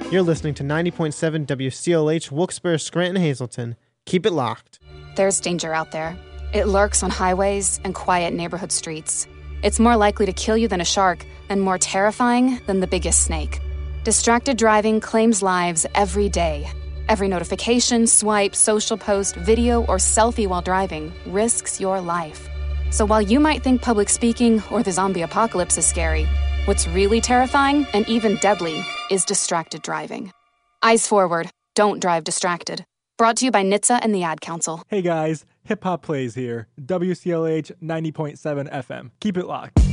You're listening to 90.7 WCLH, Wilkes-Barre, Scranton, Hazleton. Keep it locked. There's danger out there. It lurks on highways and quiet neighborhood streets. It's more likely to kill you than a shark and more terrifying than the biggest snake. Distracted driving claims lives every day. Every notification, swipe, social post, video, or selfie while driving risks your life. So while you might think public speaking or the zombie apocalypse is scary, what's really terrifying and even deadly is distracted driving. Eyes forward. Don't drive distracted. Brought to you by NHTSA and the Ad Council. Hey guys, Hip Hop Plays here. WCLH 90.7 FM. Keep it locked.